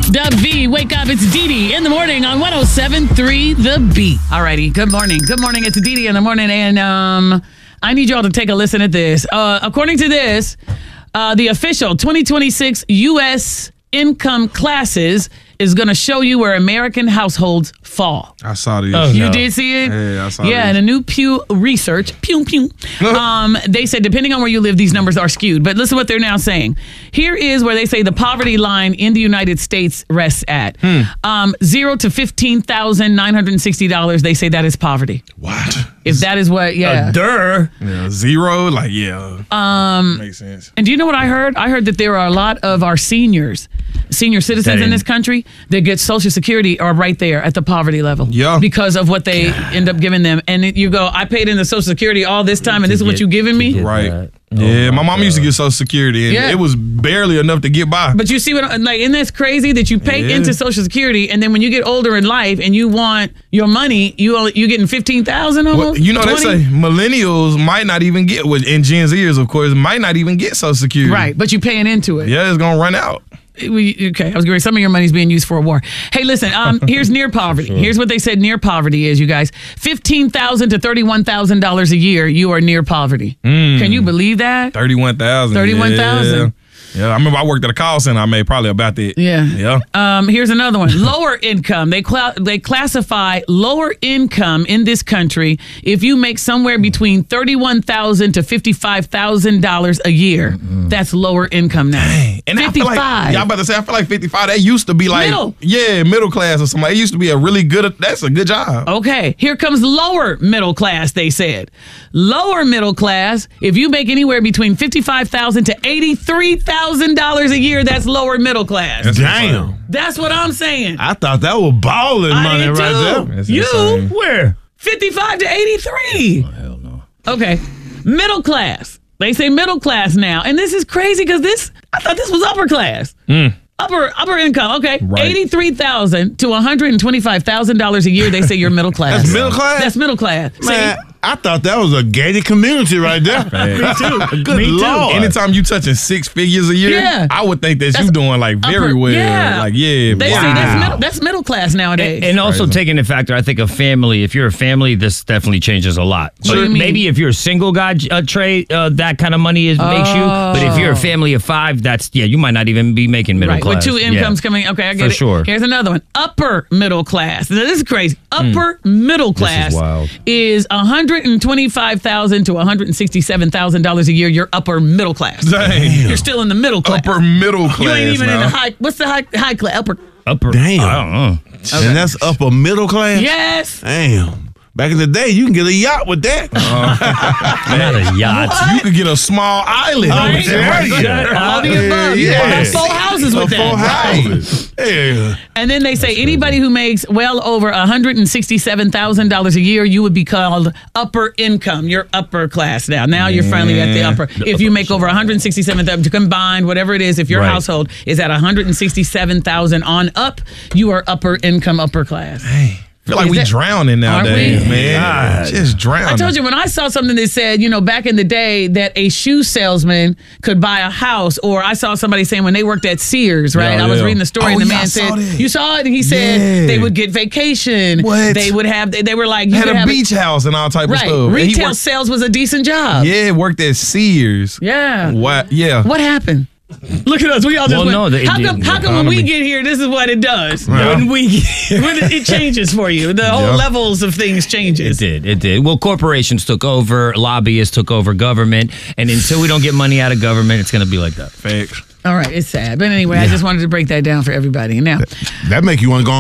Dub V, wake up. It's Dee Dee in the morning on 107.3 The Beat. Alrighty, good morning. Good morning. It's Dee Dee in the morning, and I need y'all to take a listen at this. According to this, the official 2026 U.S. income classes is going to show you where American households fall. I saw this. Oh, you did see it? Yeah, I saw this. Yeah, in a new Pew Research, they said depending on where you live, these numbers are skewed. But listen what they're now saying. Here is where they say the poverty line in the United States rests at. $0 to $15,960. They say that is poverty. What? If that is what, Yeah, zero, makes sense. And do you know what I heard? I heard that there are a lot of our senior citizens in this country that get Social Security are right there at the poverty level. Yeah. Because of what they end up giving them. And you go, I paid into Social Security all this time and this is what you giving me? Right. Yeah, my mom used to get Social Security, and it was barely enough to get by. But you see what, isn't that crazy that you pay into Social Security, and then when you get older in life and you want your money, you getting $15,000 almost? Well, you know, 20? They say millennials might not even get, and Gen Zers, of course, might not even get Social Security. Right, but you paying into it. Yeah, it's going to run out. Okay, I was going to say some of your money's being used for a war. Hey, listen, here's near poverty. Sure. Here's what they said near poverty is, you guys. $15,000 to $31,000 a year, you are near poverty. Can you believe that? $31,000. $31,000. Yeah, I remember I worked at a call center. I made probably about that. Yeah. Here's another one. Lower income. They classify lower income in this country if you make somewhere between $31,000 to $55,000 a year. That's lower income now. Dang. And 55. I about to say, I feel like 55, that used to be like, middle class or something. It used to be that's a good job. Okay. Here comes lower middle class, they said. Lower middle class, if you make anywhere between $55,000 to $83,000 a year, that's lower middle class. Damn. That's what I'm saying. I thought that was balling money right there. You? Where? 55 to 83. Oh, hell no. Okay. Middle class. They say middle class now. And this is crazy because I thought this was upper class. Upper income. Okay. Right. $83,000 to $125,000 a year. They say you're middle class. That's middle class? That's middle class. Man, I thought that was a gated community right there. Me too. Good Me Lord. too. Anytime you touching 6 figures a year, I would think that you doing like very well. Yeah. Like, They say that's middle class nowadays. And also taking into factor, I think a family, if you're a family, this definitely changes a lot. But maybe if you're a single guy, Trey, that kind of money makes you. But if you're a family of 5, you might not even be making middle class. With 2 incomes coming. Okay, I get it. For sure. Here's another one. Upper middle class. Now, this is crazy. Upper middle class is $125,000 to $167,000 a year. You're upper middle class. Dang. You're still in the middle class. Upper middle class. You ain't even in now. the high. What's the high class? Upper. Damn. I don't know. Okay. And that's upper middle class? Yes. Damn. Back in the day, you can get a yacht with that. Not a yacht. What? You could get a small island. All the above. You can have 4 houses with that. 4 houses. Yeah. And then they say anybody who makes well over $167,000 a year, you would be called upper income. You're upper class now. Now you're finally at the upper. If you make over $167,000 to combine, whatever it is, if your household is at $167,000 on up, you are upper income, upper class. Hey. I feel like we drowning nowadays, man. God. Just drowning. I told you when I saw something that said, back in the day that a shoe salesman could buy a house, or I saw somebody saying when they worked at Sears, right? I was reading the story and the man said, you saw it? And he said they would get vacation. What? They would have, they were like, had a beach house and all type of stuff. Retail sales was a decent job. Yeah, worked at Sears. Yeah. What? Yeah. What happened? Look at us. We all just went. How come when we get here, this is what it does? Yeah. When it changes for you. The whole levels of things changes. It did. Well, corporations took over, lobbyists took over government, and until we don't get money out of government, it's going to be like that. Facts. All right, it's sad. But anyway, I just wanted to break that down for everybody. Now, that make you want to go